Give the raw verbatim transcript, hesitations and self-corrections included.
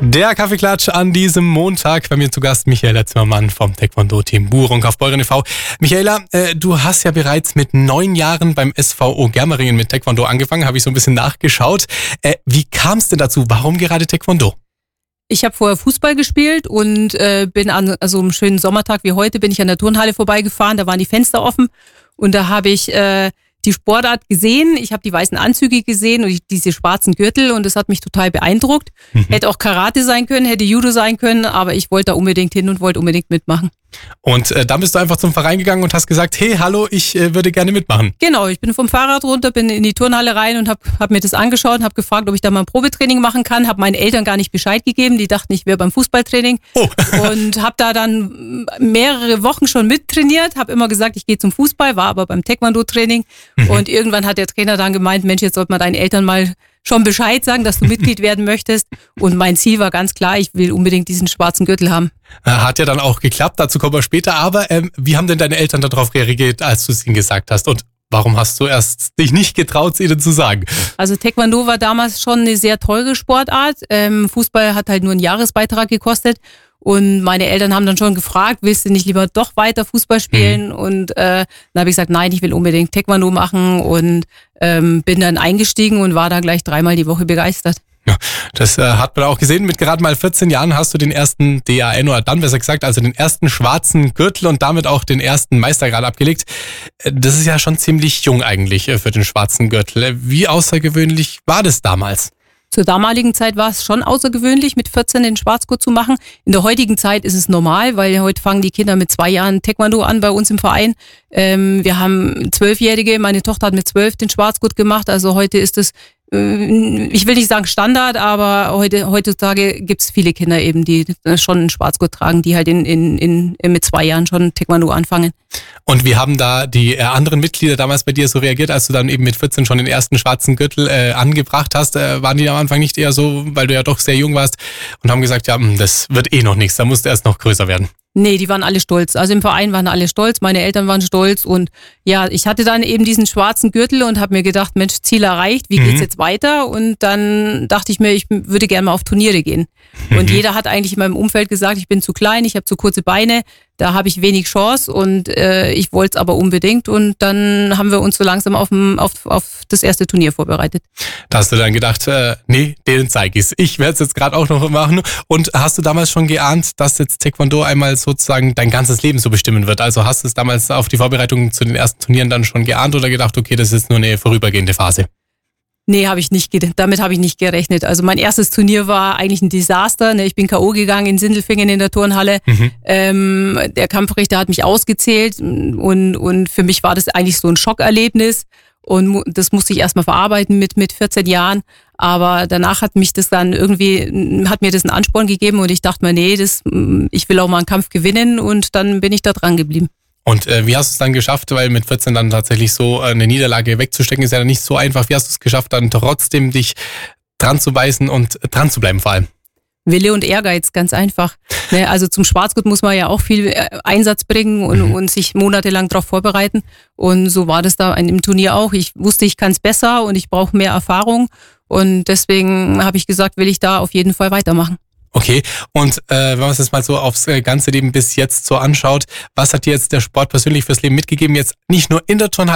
Der Kaffeeklatsch an diesem Montag. Bei mir zu Gast Michaela Zimmermann vom Taekwondo-Team Buhrung Kaufbeuren e V. Michaela, äh, du hast ja bereits mit neun Jahren beim S V O Germeringen mit Taekwondo angefangen, habe ich so ein bisschen nachgeschaut. Äh, wie kam es denn dazu? Warum gerade Taekwondo? Ich habe vorher Fußball gespielt und äh, bin an also einem schönen Sommertag wie heute bin ich an der Turnhalle vorbeigefahren, da waren die Fenster offen und da habe ich äh, die Sportart gesehen, ich habe die weißen Anzüge gesehen und diese schwarzen Gürtel und das hat mich total beeindruckt. Mhm. Hätte auch Karate sein können, hätte Judo sein können, aber ich wollte da unbedingt hin und wollte unbedingt mitmachen. Und äh, dann bist du einfach zum Verein gegangen und hast gesagt, hey, hallo, ich äh, würde gerne mitmachen. Genau, ich bin vom Fahrrad runter, bin in die Turnhalle rein und habe hab mir das angeschaut, habe gefragt, ob ich da mal ein Probetraining machen kann, habe meinen Eltern gar nicht Bescheid gegeben, die dachten, ich wäre beim Fußballtraining. Oh. Und habe da dann mehrere Wochen schon mittrainiert, habe immer gesagt, ich gehe zum Fußball, war aber beim Taekwondo-Training. Mhm. Und irgendwann hat der Trainer dann gemeint, Mensch, jetzt sollte man deinen Eltern mal schon Bescheid sagen, dass du Mitglied werden möchtest. Und mein Ziel war ganz klar, ich will unbedingt diesen schwarzen Gürtel haben. Hat ja dann auch geklappt, dazu kommen wir später. Aber ähm, wie haben denn deine Eltern darauf reagiert, als du es ihnen gesagt hast? Und warum hast du erst dich nicht getraut, es ihnen zu sagen? Also Taekwondo war damals schon eine sehr teure Sportart. Ähm, Fußball hat halt nur einen Jahresbeitrag gekostet. Und meine Eltern haben dann schon gefragt, willst du nicht lieber doch weiter Fußball spielen? Mhm. Und äh, dann habe ich gesagt, nein, ich will unbedingt Taekwondo machen und ähm, bin dann eingestiegen und war da gleich dreimal die Woche begeistert. Ja, das äh, hat man auch gesehen. Mit gerade mal vierzehn Jahren hast du den ersten D A N oder dann besser gesagt, also den ersten schwarzen Gürtel und damit auch den ersten Meistergrad abgelegt. Das ist ja schon ziemlich jung eigentlich für den schwarzen Gürtel. Wie außergewöhnlich war das damals? Zur damaligen Zeit war es schon außergewöhnlich, mit vierzehn den Schwarzgurt zu machen. In der heutigen Zeit ist es normal, weil heute fangen die Kinder mit zwei Jahren Taekwondo an bei uns im Verein. Ähm, wir haben Zwölfjährige, meine Tochter hat mit zwölf den Schwarzgurt gemacht. Also heute ist es, äh, ich will nicht sagen Standard, aber heute heutzutage gibt es viele Kinder eben, die schon einen Schwarzgurt tragen, die halt in, in, in, mit zwei Jahren schon Taekwondo anfangen. Und wie haben da die äh, anderen Mitglieder damals bei dir so reagiert, als du dann eben mit vierzehn schon den ersten schwarzen Gürtel äh, angebracht hast? Äh, waren die am Anfang nicht eher so, weil du ja doch sehr jung warst und haben gesagt, ja, das wird eh noch nichts, da musst du erst noch größer werden? Nee, die waren alle stolz. Also im Verein waren alle stolz, meine Eltern waren stolz und ja, ich hatte dann eben diesen schwarzen Gürtel und habe mir gedacht, Mensch, Ziel erreicht, wie mhm. geht's jetzt weiter? Und dann dachte ich mir, ich würde gerne mal auf Turniere gehen. Mhm. Und jeder hat eigentlich in meinem Umfeld gesagt, ich bin zu klein, ich habe zu kurze Beine, da habe ich wenig Chance und äh, ich wollte es aber unbedingt und dann haben wir uns so langsam auf, auf, auf das erste Turnier vorbereitet. Da hast du dann gedacht, äh, nee, denen zeige ich's. Ich werde es jetzt gerade auch noch machen. Und hast du damals schon geahnt, dass jetzt Taekwondo einmal sozusagen dein ganzes Leben so bestimmen wird? Also hast du es damals auf die Vorbereitung zu den ersten Turnieren dann schon geahnt oder gedacht, okay, das ist nur eine vorübergehende Phase? Nee, habe ich nicht, damit habe ich nicht gerechnet. Also mein erstes Turnier war eigentlich ein Desaster. Ne? Ich bin K O gegangen in Sindelfingen in der Turnhalle. Mhm. Ähm, der Kampfrichter hat mich ausgezählt und, und für mich war das eigentlich so ein Schockerlebnis. Und das musste ich erstmal verarbeiten mit, mit vierzehn Jahren. Aber danach hat mich das dann irgendwie, hat mir das einen Ansporn gegeben und ich dachte mir, nee, das, ich will auch mal einen Kampf gewinnen und dann bin ich da dran geblieben. Und äh, wie hast du es dann geschafft, weil mit vierzehn dann tatsächlich so eine Niederlage wegzustecken, ist ja nicht so einfach. Wie hast du es geschafft, dann trotzdem dich dran zu beißen und dran zu bleiben vor allem? Wille und Ehrgeiz, ganz einfach. Ne, also zum Schwarzgurt muss man ja auch viel Einsatz bringen und, mhm. und sich monatelang darauf vorbereiten. Und so war das da im Turnier auch. Ich wusste, ich kann es besser und ich brauche mehr Erfahrung. Und deswegen habe ich gesagt, will ich da auf jeden Fall weitermachen. Okay, und äh, wenn man es jetzt mal so aufs ganze Leben bis jetzt so anschaut, was hat dir jetzt der Sport persönlich fürs Leben mitgegeben? Jetzt nicht nur in der Turnhalle,